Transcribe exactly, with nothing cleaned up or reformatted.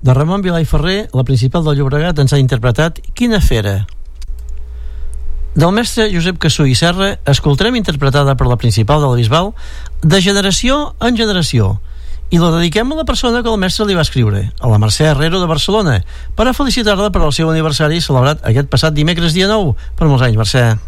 De Ramon Vilà i Ferrer, la Principal del Llobregat ens ha interpretat Quina fera. Del mestre Josep Cassú i Serra escoltarem interpretada per la Principal de la Bisbal De generació en generació, i la dediquem a la persona que el mestre li va escriure, a la Mercè Herrero de Barcelona, per a felicitar-la per al seu aniversari celebrat aquest passat dimecres dia nou. Per molts anys, Mercè.